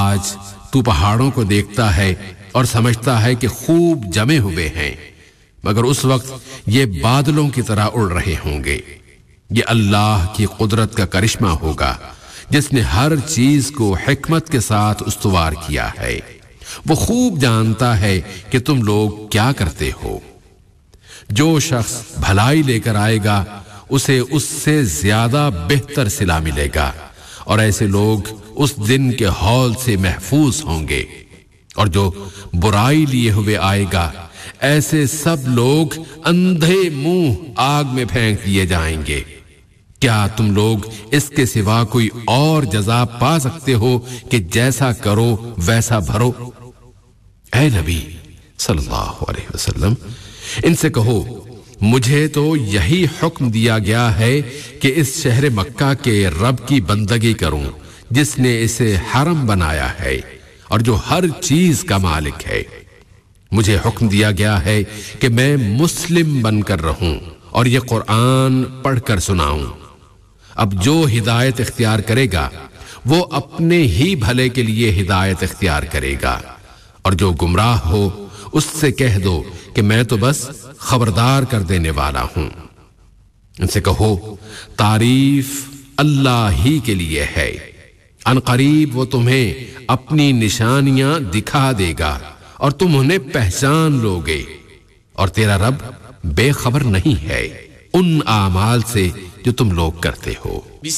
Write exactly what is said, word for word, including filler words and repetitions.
آج تو پہاڑوں کو دیکھتا ہے اور سمجھتا ہے کہ خوب جمے ہوئے ہیں، مگر اس وقت یہ بادلوں کی طرح اڑ رہے ہوں گے۔ یہ اللہ کی قدرت کا کرشمہ ہوگا جس نے ہر چیز کو حکمت کے ساتھ استوار کیا ہے۔ وہ خوب جانتا ہے کہ تم لوگ کیا کرتے ہو۔ جو شخص بھلائی لے کر آئے گا اسے اس سے زیادہ بہتر صلہ ملے گا، اور ایسے لوگ اس دن کے ہول سے محفوظ ہوں گے۔ اور جو برائی لیے ہوئے آئے گا ایسے سب لوگ اندھے منہ آگ میں پھینک دیے جائیں گے۔ کیا تم لوگ اس کے سوا کوئی اور جزا پا سکتے ہو کہ جیسا کرو ویسا بھرو؟ اے نبی صلی اللہ علیہ وسلم، ان سے کہو مجھے تو یہی حکم دیا گیا ہے کہ اس شہر مکہ کے رب کی بندگی کروں جس نے اسے حرم بنایا ہے اور جو ہر چیز کا مالک ہے۔ مجھے حکم دیا گیا ہے کہ میں مسلم بن کر رہوں اور یہ قرآن پڑھ کر سناؤں۔ اب جو ہدایت اختیار کرے گا وہ اپنے ہی بھلے کے لیے ہدایت اختیار کرے گا، اور جو گمراہ ہو اس سے کہہ دو کہ میں تو بس خبردار کر دینے والا ہوں۔ ان سے کہو تعریف اللہ ہی کے لیے ہے، ان قریب وہ تمہیں اپنی نشانیاں دکھا دے گا اور تم انہیں پہچان لوگے، اور تیرا رب بے خبر نہیں ہے ان اعمال سے جو تم لوگ کرتے ہو۔